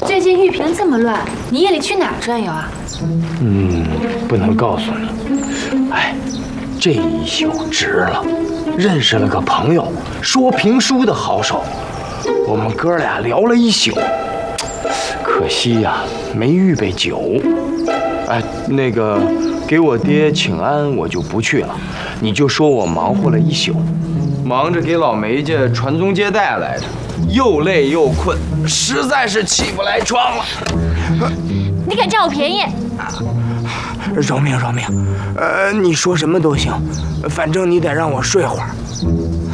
最近玉屏这么乱，你夜里去哪儿转悠啊？ 不能告诉你。哎，这一宿值了，认识了个朋友，说评书的好手，我们哥俩聊了一宿。可惜呀，没预备酒。哎，那个，给我爹请安，我就不去了。你就说我忙活了一宿，忙着给老梅家传宗接代来着，又累又困，实在是起不来床了。 你敢占我便宜？ 饶命饶命！你说什么都行，反正你得让我睡会儿。